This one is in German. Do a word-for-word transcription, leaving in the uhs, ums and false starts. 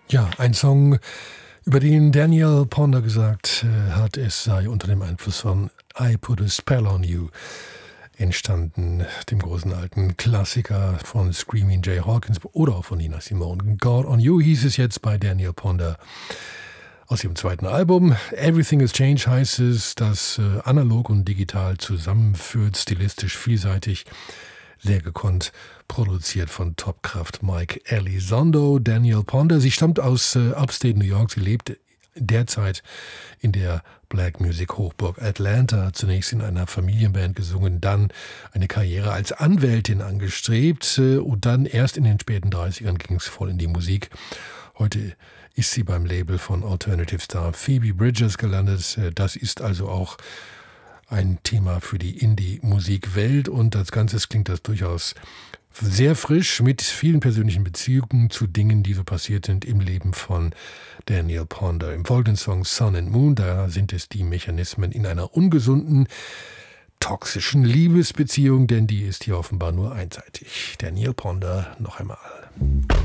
Ja, ein Song, über den Daniel Ponder gesagt äh, hat, es sei unter dem Einfluss von I Put a Spell on You entstanden, dem großen alten Klassiker von Screaming Jay Hawkins oder auch von Nina Simone. God on You hieß es jetzt bei Daniel Ponder aus ihrem zweiten Album. Everything has Changed heißt es, das äh, analog und digital zusammenführt, stilistisch vielseitig, sehr gekonnt, produziert von Topkraft Mike Elizondo. Daniel Ponder, sie stammt aus äh, Upstate New York, sie lebt derzeit in der Black Music Hochburg Atlanta, hat zunächst in einer Familienband gesungen, dann eine Karriere als Anwältin angestrebt äh, und dann erst in den späten dreißigern ging es voll in die Musik. Heute ist sie beim Label von Alternative Star Phoebe Bridgers gelandet. Äh, das ist also auch ein Thema für die Indie-Musikwelt und als Ganzes klingt das durchaus sehr frisch mit vielen persönlichen Beziehungen zu Dingen, die so passiert sind im Leben von Daniel Ponder. Im folgenden Song Sun and Moon, da sind es die Mechanismen in einer ungesunden, toxischen Liebesbeziehung, denn die ist hier offenbar nur einseitig. Daniel Ponder noch einmal.